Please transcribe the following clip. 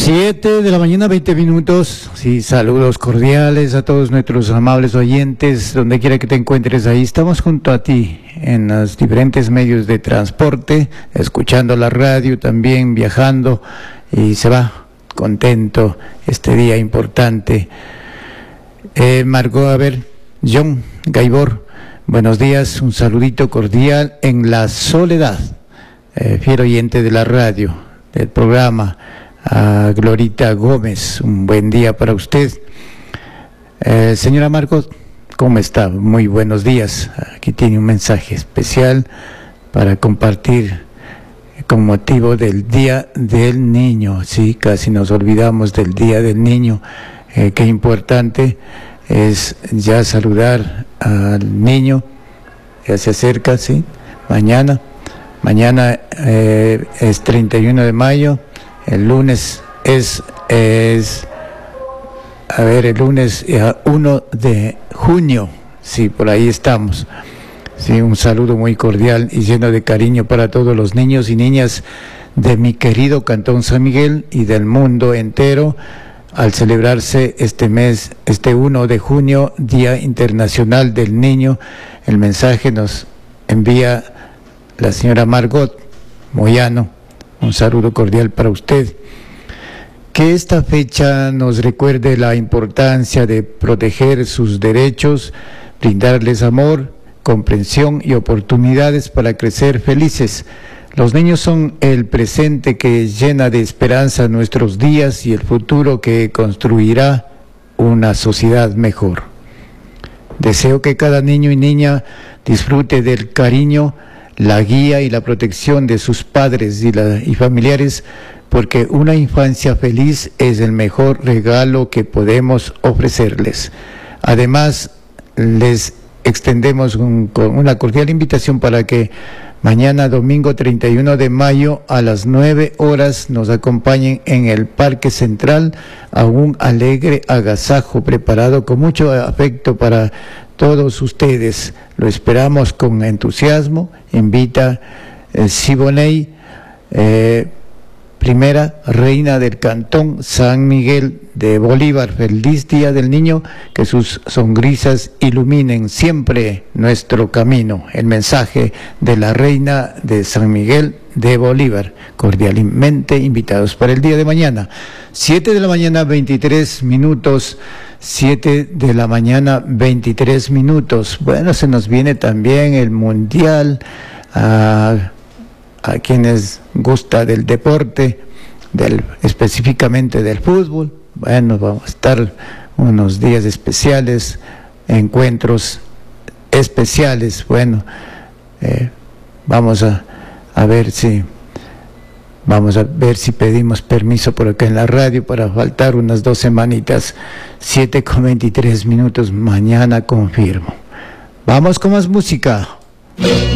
7 de la mañana, 20 minutos. Sí, saludos cordiales a todos nuestros amables oyentes, donde quiera que te encuentres ahí. Estamos junto a ti en los diferentes medios de transporte, escuchando la radio también, viajando, y se va contento este día importante. Margot, a ver, John Gaibor, buenos días, un saludito cordial en la soledad. Fiel oyente de la radio, del programa. A Glorita Gómez, un buen día para usted. Señora Margot, ¿cómo está? Muy buenos días. Aquí tiene un mensaje especial para compartir con motivo del Día del Niño. Sí, casi nos olvidamos del Día del Niño. Qué importante es ya saludar al niño. Ya se acerca, sí. Mañana es 31 de mayo. El lunes el lunes 1 de junio, sí, por ahí estamos. Sí, un saludo muy cordial y lleno de cariño para todos los niños y niñas de mi querido Cantón San Miguel y del mundo entero, al celebrarse este mes, este 1 de junio, Día Internacional del Niño. El mensaje nos envía la señora Margot Moyano. Un saludo cordial para usted. Que esta fecha nos recuerde la importancia de proteger sus derechos, brindarles amor, comprensión y oportunidades para crecer felices. Los niños son el presente que llena de esperanza nuestros días y el futuro que construirá una sociedad mejor. Deseo que cada niño y niña disfrute del cariño, la guía y la protección de sus padres y familiares, porque una infancia feliz es el mejor regalo que podemos ofrecerles. Además, les extendemos una cordial invitación para que mañana, domingo 31 de mayo, a las 9 horas, nos acompañen en el Parque Central a un alegre agasajo preparado con mucho afecto para todos ustedes. Lo esperamos con entusiasmo. Invita Siboney, primera reina del Cantón San Miguel de Bolívar. Feliz Día del Niño, que sus sonrisas iluminen siempre nuestro camino. El mensaje de la reina de San Miguel de Bolívar. Cordialmente invitados para el día de mañana. 7 de la mañana, 23 minutos. 7 de la mañana, 23 minutos. Bueno, se nos viene también el Mundial. A quienes gusta del deporte, específicamente del fútbol. Bueno, vamos a estar unos días especiales, encuentros especiales. Bueno, vamos a ver si pedimos permiso por acá en la radio para faltar unas 2 semanitas. 7:23 minutos, mañana confirmo. Vamos con más música.